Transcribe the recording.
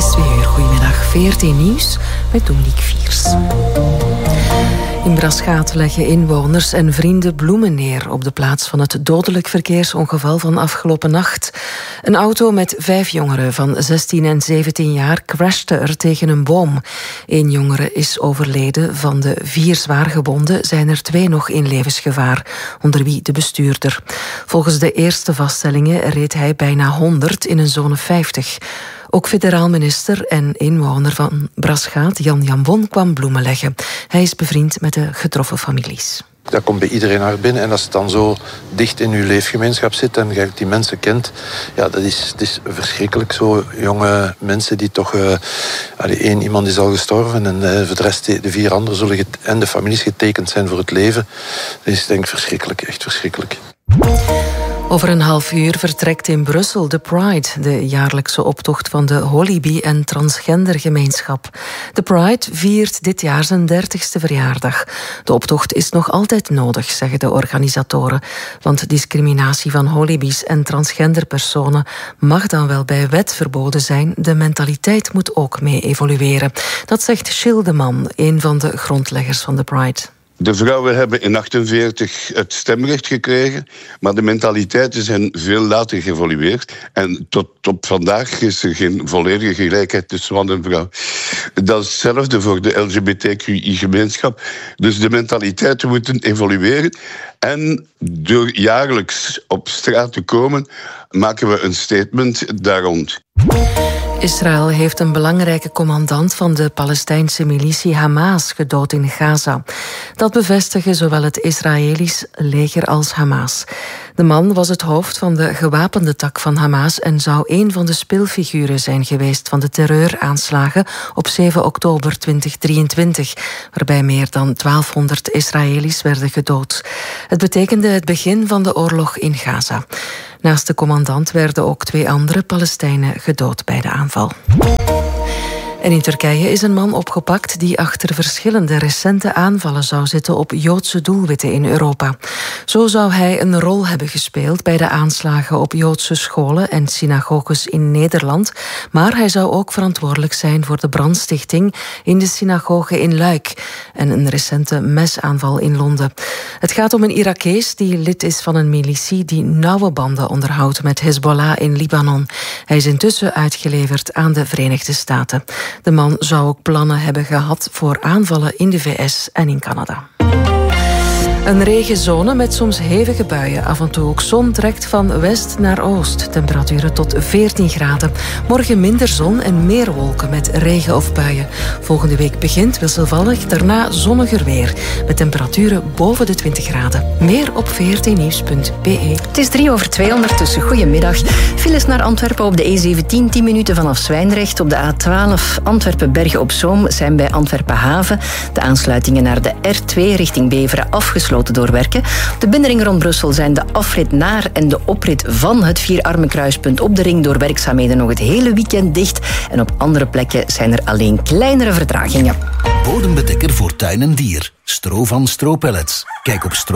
is 2 uur. Goedemiddag, VRT Nieuws met Dominique Viers. In Braschaat leggen inwoners en vrienden bloemen neer op de plaats van het dodelijk verkeersongeval van afgelopen nacht. Een auto met 5 jongeren van 16 en 17 jaar crashte er tegen een boom. 1 jongere is overleden. Van de 4 zwaargewonden zijn er 2 nog in levensgevaar, onder wie de bestuurder. Volgens de eerste vaststellingen reed hij bijna 100 in een zone 50. Ook federaal minister en inwoner van Braschaat, Jan Jambon, kwam bloemen leggen. Hij is bevriend met de getroffen families. Dat komt bij iedereen hard binnen. En als het dan zo dicht in uw leefgemeenschap zit en je die mensen kent, ja, het is verschrikkelijk. Zo jonge mensen die toch... iemand is al gestorven en voor de rest de 4 anderen zullen en de families getekend zijn voor het leven. Dat is denk ik verschrikkelijk, echt verschrikkelijk. Over een half uur vertrekt in Brussel de Pride, de jaarlijkse optocht van de Holy-Bee- en transgendergemeenschap. De Pride viert dit jaar zijn 30ste verjaardag. De optocht is nog altijd nodig, zeggen de organisatoren. Want discriminatie van Holy-Bees en transgenderpersonen mag dan wel bij wet verboden zijn. De mentaliteit moet ook mee evolueren. Dat zegt Gilles de Man, een van de grondleggers van de Pride. De vrouwen hebben in 1948 het stemrecht gekregen, maar de mentaliteiten zijn veel later geëvolueerd. En tot op vandaag is er geen volledige gelijkheid tussen man en vrouw. Dat is hetzelfde voor de LGBTQI-gemeenschap. Dus de mentaliteiten moeten evolueren. En door jaarlijks op straat te komen, maken we een statement daar rond. Israël heeft een belangrijke commandant van de Palestijnse militie Hamas gedood in Gaza. Dat bevestigen zowel het Israëlisch leger als Hamas. De man was het hoofd van de gewapende tak van Hamas en zou een van de speelfiguren zijn geweest van de terreuraanslagen op 7 oktober 2023, waarbij meer dan 1200 Israëli's werden gedood. Het betekende het begin van de oorlog in Gaza. Naast de commandant werden ook 2 andere Palestijnen gedood bij de aanval. En in Turkije is een man opgepakt die achter verschillende recente aanvallen zou zitten op Joodse doelwitten in Europa. Zo zou hij een rol hebben gespeeld bij de aanslagen op Joodse scholen en synagoges in Nederland, maar hij zou ook verantwoordelijk zijn voor de brandstichting in de synagoge in Luik en een recente mesaanval in Londen. Het gaat om een Irakees die lid is van een militie die nauwe banden onderhoudt met Hezbollah in Libanon. Hij is intussen uitgeleverd aan de Verenigde Staten. De man zou ook plannen hebben gehad voor aanvallen in de VS en in Canada. Een regenzone met soms hevige buien. Af en toe ook zon trekt van west naar oost. Temperaturen tot 14 graden. Morgen minder zon en meer wolken met regen of buien. Volgende week begint wisselvallig, daarna zonniger weer. Met temperaturen boven de 20 graden. Meer op vrtnieuws.be. Het is 2:03 ondertussen. Goedemiddag. Files naar Antwerpen op de E17, 10 minuten vanaf Zwijndrecht. Op de A12 Antwerpen-Bergen op Zoom zijn bij Antwerpen-Haven. De aansluitingen naar de R2 richting Beveren afgesloten door werken. Op de binnenring rond Brussel zijn de afrit naar en de oprit van het Vierarmenkruispunt op de ring door werkzaamheden nog het hele weekend dicht. En op andere plekken zijn er alleen kleinere vertragingen. Bodembedekker voor tuin en dier. Stro van Stro Pellets. Kijk op